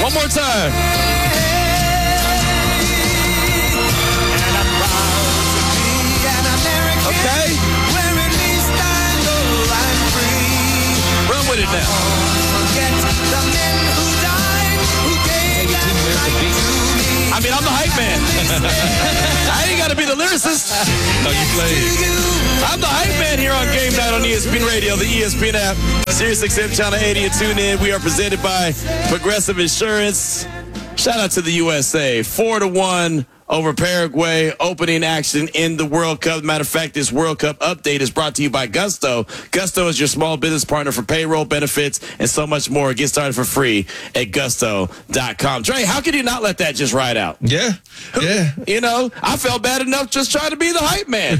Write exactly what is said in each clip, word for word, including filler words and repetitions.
One more time. Okay. Run with it now. I mean, I'm the hype man. I ain't got to be the lyricist. No, you played. I'm the hype man here on Game Night on E S P N Radio, the E S P N app, Sirius X M Channel eighty, and tune in. We are presented by Progressive Insurance. Shout out to the U S A. Four to one over Paraguay, opening action in the World Cup. Matter of fact, this World Cup update is brought to you by Gusto. Gusto is your small business partner for payroll, benefits, and so much more. Get started for free at gusto dot com. Dre, how could you not let that just ride out? Yeah, yeah. You know, I felt bad enough just trying to be the hype man.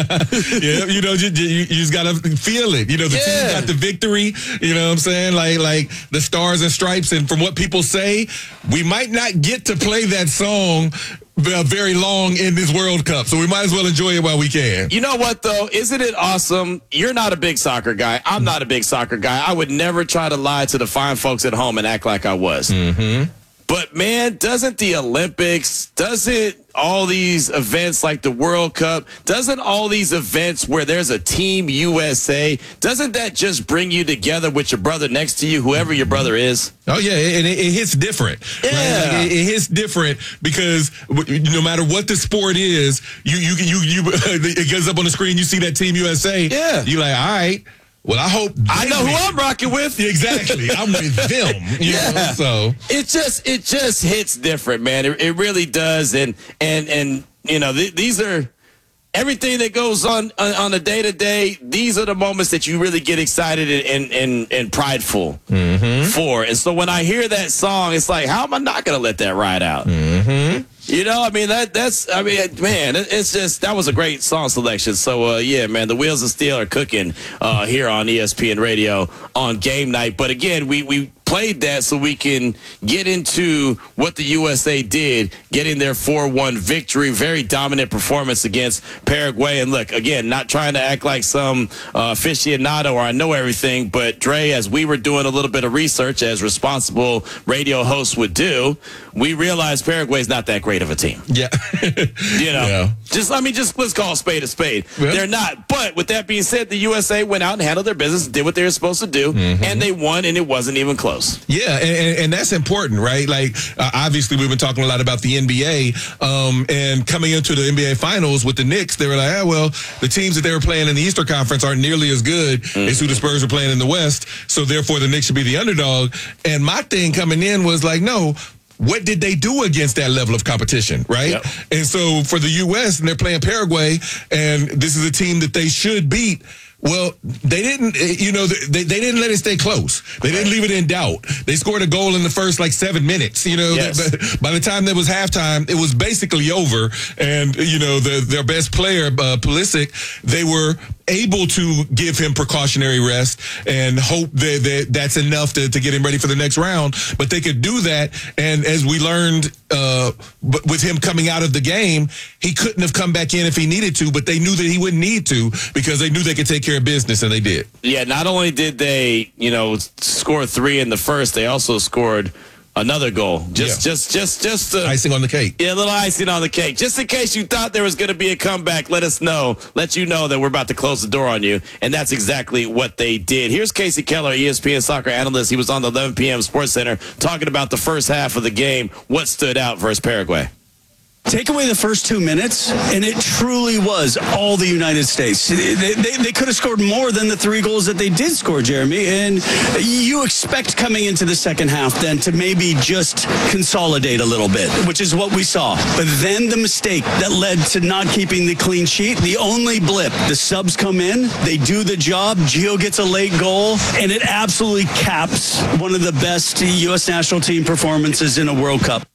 Yeah, you know, you, you, you just got to feel it. You know, the Yeah. team got the victory. You know what I'm saying? Like, like the stars and stripes. And from what people say, we might not get to play that song very long in this World Cup, so we might as well enjoy it while we can. You know what, though? Isn't it awesome? You're not a big soccer guy. I'm not a big soccer guy. I would never try to lie to the fine folks at home and act like I was. Mm-hmm. But, man, doesn't the Olympics, doesn't all these events like the World Cup, doesn't all these events where there's a Team U S A, doesn't that just bring you together with your brother next to you, whoever your brother is? Oh, yeah, and it, it hits different. Yeah. Right? Like, it, it hits different because no matter what the sport is, you, you, you, you, it goes up on the screen, you see that Team U S A. Yeah. You're like, all right. Well, I hope I know win. who I'm rocking with. Exactly. I'm with them. You Yeah. know, so It just it just hits different, man. It, it really does. And and and you know, th- these are everything that goes on on, on a day to day. These are the moments that you really get excited and and and, and prideful mm-hmm. for. And so when I hear that song, it's like, how am I not going to let that ride out? Mm-hmm. You know, I mean, that that's, I mean, man, it, it's just, that was a great song selection. So, uh, yeah, man, the wheels of steel are cooking uh, here on E S P N Radio on Game Night. But again, we, we played that so we can get into what the U S A did, getting their four one victory, very dominant performance against Paraguay. And look, again, not trying to act like some uh, aficionado or I know everything, but Dre, as we were doing a little bit of research as responsible radio hosts would do, we realized Paraguay's not that great of a team. Yeah. You know, Yeah. just, I mean, just let's call a spade a spade. Yeah. They're not. But with that being said, the U S A went out and handled their business, did what they were supposed to do, Mm-hmm. and they won, and it wasn't even close. Yeah, and, and, and that's important, right? Like, uh, obviously, we've been talking a lot about the N B A, um, and coming into the N B A Finals with the Knicks, they were like, ah, well, the teams that they were playing in the Eastern Conference aren't nearly as good mm-hmm. as who the Spurs were playing in the West, so therefore the Knicks should be the underdog. And my thing coming in was like, no, what did they do against that level of competition, right? Yep. And so for the U S, and they're playing Paraguay, and this is a team that they should beat. Well, they didn't, you know, they, they didn't let it stay close. They didn't leave it in doubt. They scored a goal in the first, like, seven minutes. You know, Yes. they, by the time there was halftime, it was basically over. And, you know, the, their best player, uh, Pulisic, they were able to give him precautionary rest and hope that, that that's enough to, to get him ready for the next round. But they could do that. And as we learned uh, with him coming out of the game, he couldn't have come back in if he needed to, but they knew that he wouldn't need to because they knew they could take care of business, and they did. Yeah, not only did they, you know, score three in the first, they also scored another goal. Just, Yeah. just, just, just uh, Icing on the cake. yeah, a little icing on the cake. Just in case you thought there was going to be a comeback, let us know. Let you know that we're about to close the door on you. And that's exactly what they did. Here's Casey Keller, E S P N soccer analyst. He was on the eleven p.m. Sports Center talking about the first half of the game. What stood out versus Paraguay? Take away the first two minutes, and it truly was all the United States. They, they, they could have scored more than the three goals that they did score, Jeremy. And you expect coming into the second half then to maybe just consolidate a little bit, which is what we saw. But then the mistake that led to not keeping the clean sheet, the only blip, the subs come in, they do the job, Gio gets a late goal, and it absolutely caps one of the best U S national team performances in a World Cup.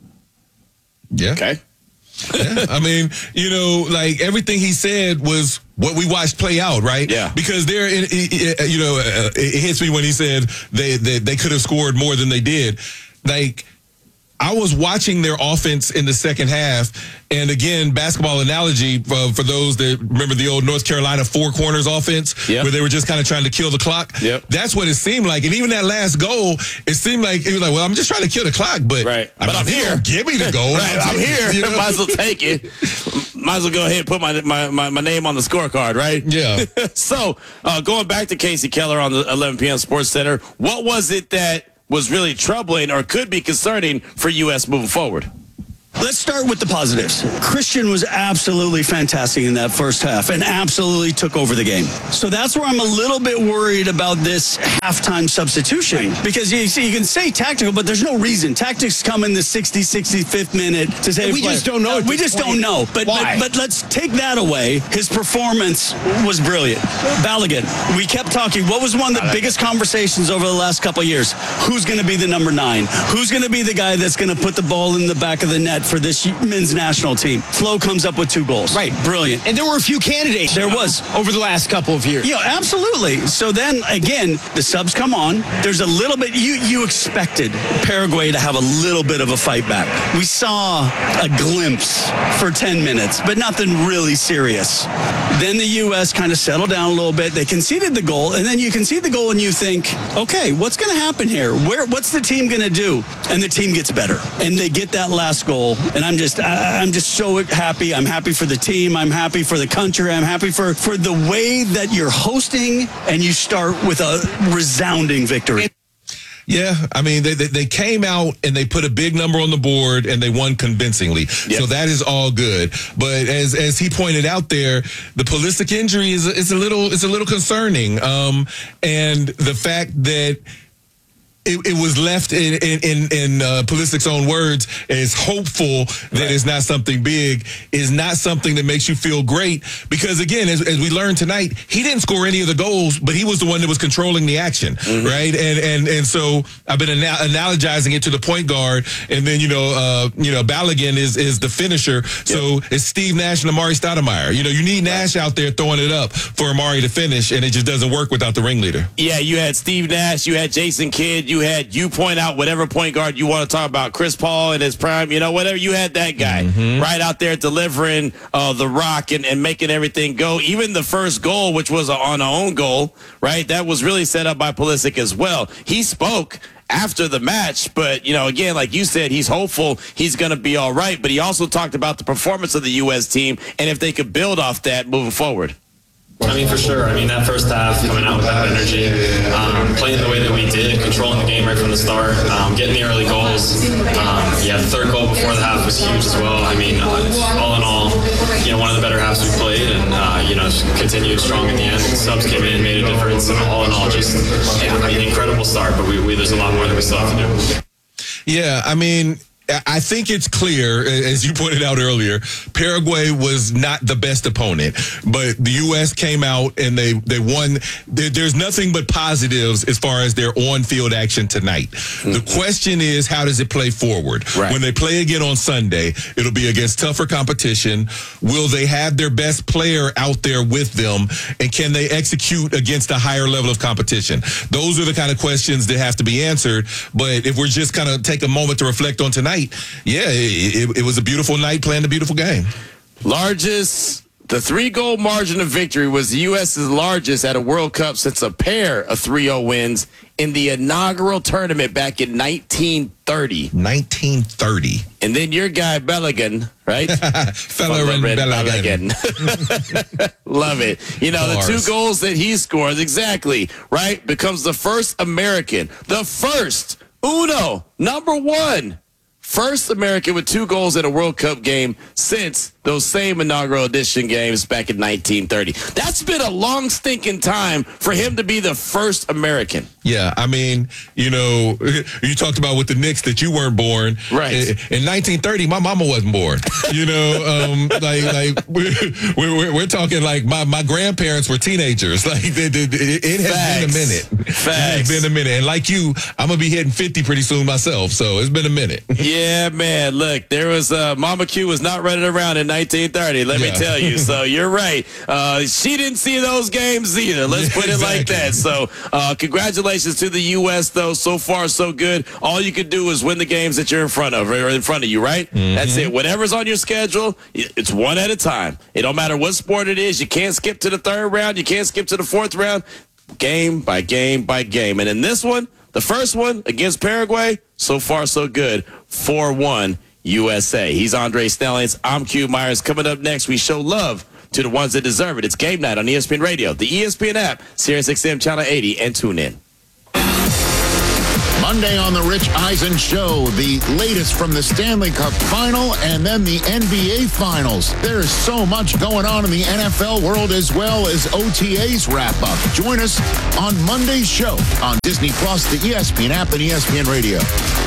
Yeah. Okay. Yeah. I mean, you know, like everything he said was what we watched play out, right? Yeah. Because there, you know, it hits me when he said they they, they could have scored more than they did. Like, I was watching their offense in the second half. And again, basketball analogy uh, for those that remember the old North Carolina four corners offense, yep. where they were just kind of trying to kill the clock. Yep. That's what it seemed like. And even that last goal, it seemed like it was like, well, I'm just trying to kill the clock, but, right. I'm, but I'm here. Give me the goal. right, I'm here. You know? Might as well take it. Might as well go ahead and put my my, my, my name on the scorecard, right? Yeah. So uh, going back to Casey Keller on the eleven p.m. Sports Center, what was it that was really troubling or could be concerning for U S moving forward? Let's start with the positives. Christian was absolutely fantastic in that first half and absolutely took over the game. So that's where I'm a little bit worried about this halftime substitution, because you, you can say tactical, but there's no reason. Tactics come in the sixty, sixty-fifth minute to say we just don't know. Uh, we just don't know. But, but but let's take that away. His performance was brilliant. Balogun, we kept talking. What was one of the biggest conversations over the last couple of years? Who's going to be the number nine? Who's going to be the guy that's going to put the ball in the back of the net for this men's national team? Flo comes up with two goals. Right. Brilliant. And there were a few candidates. There was. Over the last couple of years. Yeah, absolutely. So then, again, the subs come on. There's a little bit, you, you expected Paraguay to have a little bit of a fight back. We saw a glimpse for ten minutes, but nothing really serious. Then the U S kind of settled down a little bit. They conceded the goal, and then you concede the goal and you think, okay, what's going to happen here? Where, what's the team going to do? And the team gets better. And they get that last goal. And I'm just, I, I'm just so happy. I'm happy for the team. I'm happy for the country. I'm happy for, for the way that you're hosting and you start with a resounding victory. Yeah, I mean, they, they they came out and they put a big number on the board and they won convincingly. Yep. So that is all good. But as as he pointed out there, the Pulisic injury is is a little is a little concerning. Um, and the fact that It, it was left in in in, in uh, Pulisic's own words as hopeful that right. it's not something big, is not something that makes you feel great, because again, as, as we learned tonight, he didn't score any of the goals, but he was the one that was controlling the action, mm-hmm. right? And and and so I've been ana- analogizing it to the point guard, and then you know uh, you know Balogun is is the finisher, so yep. it's Steve Nash and Amari Stoudemire. You know, you need Nash out there throwing it up for Amari to finish, and it just doesn't work without the ringleader. Yeah, you had Steve Nash, you had Jason Kidd, you You had you point out whatever point guard you want to talk about, Chris Paul in his prime, you know, whatever. You had that guy mm-hmm. right out there delivering uh, the rock and, and making everything go. Even the first goal, which was a, on a own goal, right? That was really set up by Pulisic as well. He spoke after the match, but, you know, again, like you said, he's hopeful he's going to be all right. But he also talked about the performance of the U S team and if they could build off that moving forward. I mean, for sure. I mean, that first half, coming out with that energy, um, playing the way that we did, controlling the game right from the start, um, getting the early goals. Um, yeah, the third goal before the half was huge as well. I mean, uh, all in all, you know, one of the better halves we played, and, uh, you know, continued strong at the end. The subs came in, made a difference, and all in all, just, yeah, I mean, incredible start, but we, we there's a lot more that we still have to do. Yeah, I mean, I think it's clear, as you pointed out earlier, Paraguay was not the best opponent, but the U S came out and they, they won. There's nothing but positives as far as their on-field action tonight. Mm-hmm. The question is, how does it play forward? Right. When they play again on Sunday, it'll be against tougher competition. Will they have their best player out there with them, and can they execute against a higher level of competition? Those are the kind of questions that have to be answered, but if we're just kind of take a moment to reflect on tonight, yeah, it, it, it was a beautiful night playing a beautiful game. Largest, the three-goal margin of victory was the U S's largest at a World Cup since a pair of three oh wins in the inaugural tournament back in nineteen thirty. nineteen thirty. And then your guy, Balogun, right? Fellerin Balogun. Balogun. Love it. You know, the two goals that he scores, exactly, right, becomes the first American, the first, uno, number one, first American with two goals in a World Cup game since those same inaugural edition games back in nineteen thirty. That's been a long stinking time for him to be the first American. Yeah, I mean, you know, you talked about with the Knicks that you weren't born. Right. In nineteen thirty, my mama wasn't born. You know, um, like, like we're, we're, we're talking like my, my grandparents were teenagers. Like, it, it, it has Facts. been a minute. Facts. It has been a minute. And like you, I'm going to be hitting fifty pretty soon myself. So it's been a minute. Yeah, man. Look, there was, uh, Mama Q was not running around in nineteen thirty, let yeah. me tell you. So you're right. Uh, she didn't see those games either. Let's put it exactly. like that. So uh, congratulations to the U S, though. So far, so good. All you can do is win the games that you're in front of, or in front of you, right? Mm-hmm. That's it. Whatever's on your schedule, it's one at a time. It don't matter what sport it is. You can't skip to the third round. You can't skip to the fourth round. Game by game by game. And in this one, the first one against Paraguay, so far so good. four one U S A. He's Andre Stellings. I'm Q Myers. Coming up next, we show love to the ones that deserve it. It's Game Night on E S P N Radio, the E S P N app, Sirius X M Channel eighty, and tune in. Monday on the Rich Eisen Show, the latest from the Stanley Cup Final and then the N B A Finals. There is so much going on in the N F L world as well as O T As wrap up. Join us on Monday's show on Disney Plus, the E S P N app, and E S P N Radio.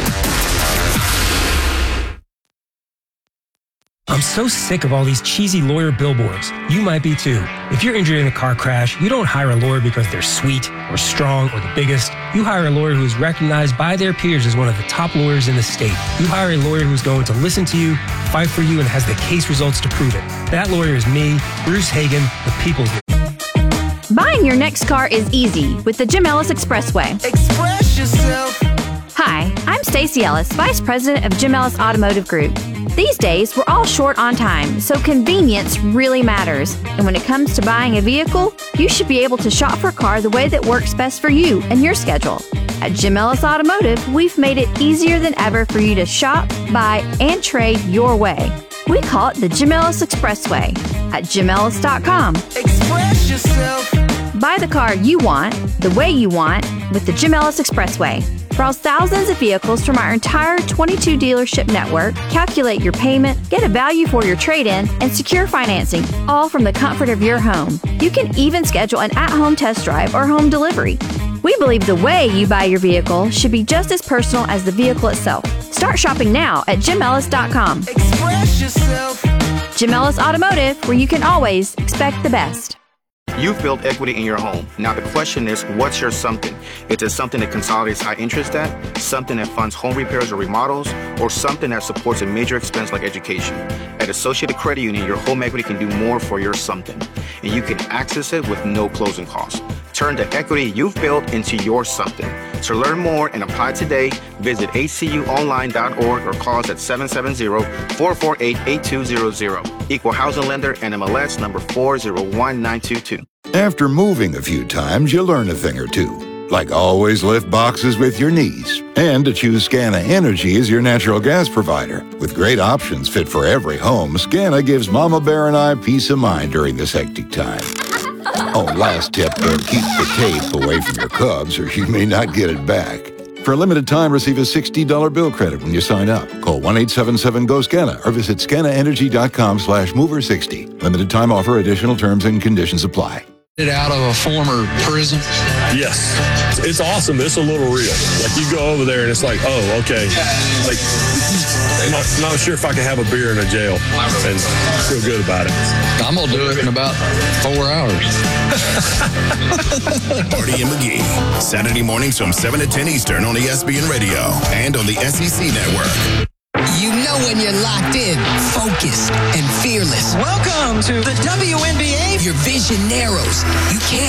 I'm so sick of all these cheesy lawyer billboards. You might be too. If you're injured in a car crash, you don't hire a lawyer because they're sweet or strong or the biggest. You hire a lawyer who is recognized by their peers as one of the top lawyers in the state. You hire a lawyer who's going to listen to you, fight for you, and has the case results to prove it. That lawyer is me, Bruce Hagen, the people's lawyer. Buying your next car is easy with the Jim Ellis Expressway. Express yourself. Hi, I'm Stacey Ellis, Vice President of Jim Ellis Automotive Group. These days, we're all short on time, so convenience really matters. And when it comes to buying a vehicle, you should be able to shop for a car the way that works best for you and your schedule. At Jim Ellis Automotive, we've made it easier than ever for you to shop, buy, and trade your way. We call it the Jim Ellis Expressway at jim ellis dot com. Express yourself. Buy the car you want, the way you want, with the Jim Ellis Expressway. Browse thousands of vehicles from our entire twenty-two dealership network, calculate your payment, get a value for your trade-in, and secure financing, all from the comfort of your home. You can even schedule an at-home test drive or home delivery. We believe the way you buy your vehicle should be just as personal as the vehicle itself. Start shopping now at jim ellis dot com. Express yourself. Jim Ellis Automotive, where you can always expect the best. You've built equity in your home. Now the question is, what's your something? Is it something that consolidates high interest debt, something that funds home repairs or remodels, or something that supports a major expense like education? At Associated Credit Union, your home equity can do more for your something, and you can access it with no closing costs. Turn the equity you've built into your something. To learn more and apply today, visit a c u online dot org or call us at seven seven zero, four four eight, eight two zero zero. Equal housing lender, N M L S number four zero one nine two two. After moving a few times, you learn a thing or two. Like always lift boxes with your knees. And to choose Scana Energy as your natural gas provider. With great options fit for every home, Scana gives Mama Bear and I peace of mind during this hectic time. Oh, last tip, though, keep the tape away from your Cubs or you may not get it back. For a limited time, receive a sixty dollars bill credit when you sign up. Call one eight seven seven, G O, SCANA or visit scana energy dot com slash mover sixty. Limited time offer, additional terms and conditions apply. Out of a former prison? Yes. It's awesome. It's a little real. Like you go over there and it's like, oh, okay. Like, I'm not, not sure if I can have a beer in a jail and feel good about it. I'm going to do it in about four hours. Marty and McGee. Saturday mornings from seven to ten Eastern on E S P N Radio and on the S E C Network. You know when you're locked in, focused, and fearless. Welcome to the W N B A. Your vision narrows. You can't